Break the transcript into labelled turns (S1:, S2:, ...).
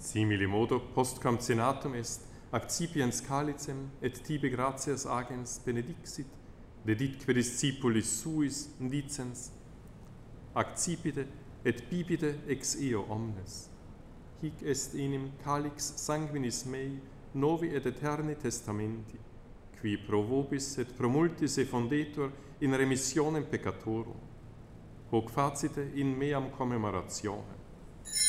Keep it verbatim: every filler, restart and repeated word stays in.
S1: Simili modo postquam cenatum est, accipiens calicem, et tibi gratias agens benedixit, deditque discipulis suis dicens, accipite et bibite ex eo omnes. Hic est enim calix sanguinis mei, novi et eterni testamenti, qui pro vobis et pro multis effondetur in remissionem peccatorum. Hoc facite in meam commemorationem.